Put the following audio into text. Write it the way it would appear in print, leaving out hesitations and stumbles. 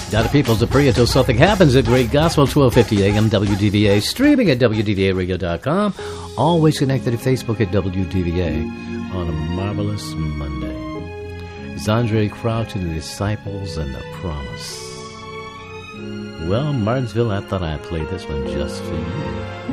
Dr. Peoples are free until something happens at Great Gospel, 1250 AM WDVA, streaming at WDVAradio.com. Always connected to Facebook at WDVA on a marvelous Monday. It's Andre Crouch and the Disciples and the Promise. Well, Martinsville, I thought I'd play this one just for you.